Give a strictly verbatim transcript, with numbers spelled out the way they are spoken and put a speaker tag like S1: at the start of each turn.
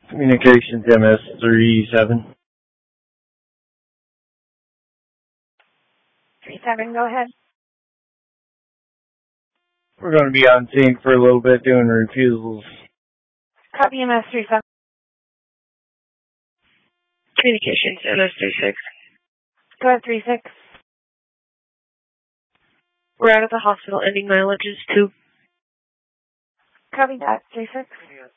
S1: Communications M S three seven.
S2: three seven, go ahead.
S1: We're going to be on scene for a little bit doing refusals.
S2: Copy M S three seven.
S3: Communications M S three six.
S2: Go ahead, three six.
S3: We're out of the hospital, ending mileage is two.
S2: Copy that, three six.